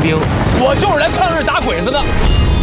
兵，我就是来抗日打鬼子的。